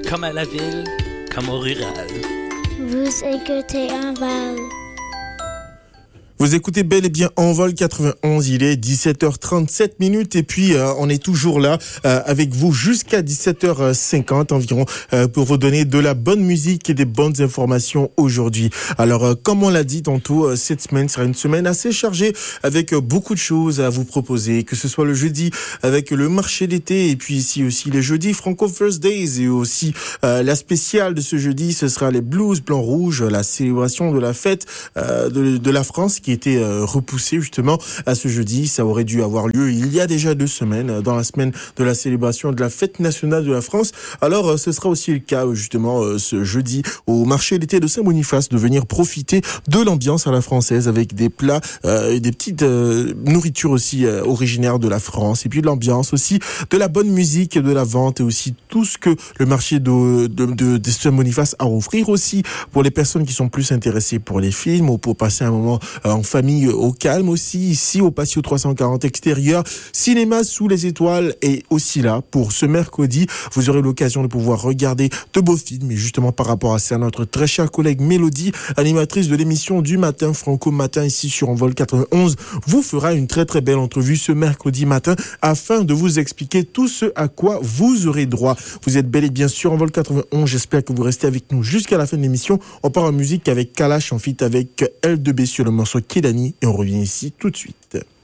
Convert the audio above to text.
comme à la ville, comme au rural. Vous écoutez Envol. Vous écoutez bel et bien Envol 91, il est 17h37 et puis on est toujours là avec vous jusqu'à 17h50 environ pour vous donner de la bonne musique et des bonnes informations aujourd'hui. Alors comme on l'a dit tantôt, cette semaine sera une semaine assez chargée avec beaucoup de choses à vous proposer, que ce soit le jeudi avec le marché d'été et puis ici aussi les jeudis Franco First Days et aussi la spéciale de ce jeudi, ce sera les blues blanc rouge, la célébration de la fête de la France qui était repoussé justement à ce jeudi. Ça aurait dû avoir lieu il y a déjà 2 semaines, dans la semaine de la célébration de la fête nationale de la France. Alors ce sera aussi le cas justement ce jeudi au marché d'été de Saint-Boniface de venir profiter de l'ambiance à la française avec des plats et des petites nourritures aussi originaires de la France et puis de l'ambiance aussi, de la bonne musique, de la vente et aussi tout ce que le marché de Saint-Boniface a à offrir aussi pour les personnes qui sont plus intéressées pour les films ou pour passer un moment en famille au calme aussi, ici au Patio 340 extérieur, cinéma sous les étoiles est aussi là pour ce mercredi. Vous aurez l'occasion de pouvoir regarder de beaux films et justement par rapport à ça, notre très chère collègue Mélodie, animatrice de l'émission du matin Franco Matin ici sur Envol 91, vous fera une très très belle entrevue ce mercredi matin afin de vous expliquer tout ce à quoi vous aurez droit. Vous êtes bel et bien sur Envol 91, j'espère que vous restez avec nous jusqu'à la fin de l'émission. On part en musique avec Kalash en feat avec L2B sur le morceau Kidani et on revient ici tout de suite.